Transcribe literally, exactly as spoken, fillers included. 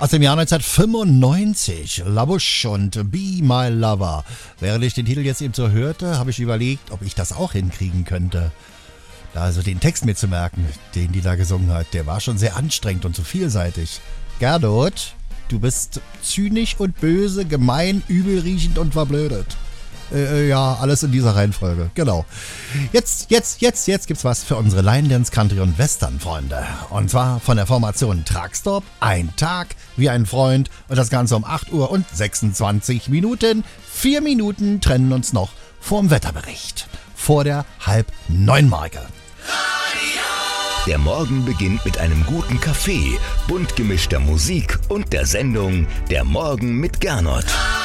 Aus dem Jahr neunzehnhundertfünfundneunzig, La Bouche und Be My Lover. Während ich den Titel jetzt eben so hörte, habe ich überlegt, ob ich das auch hinkriegen könnte. Also den Text mir zu merken, den die da gesungen hat, der war schon sehr anstrengend und so vielseitig. Gerdot, du bist zynisch und böse, gemein, übelriechend und verblödet. Äh, ja, alles in dieser Reihenfolge, genau. Jetzt, jetzt, jetzt, jetzt gibt's was für unsere Line Dance, Country und Western Freunde. Und zwar von der Formation Truckstop, ein Tag wie ein Freund und das Ganze um acht Uhr und sechsundzwanzig Minuten. Vier Minuten trennen uns noch vorm Wetterbericht. Vor der halb neun Marke. Der Morgen beginnt mit einem guten Kaffee, bunt gemischter Musik und der Sendung Der Morgen mit Gernot.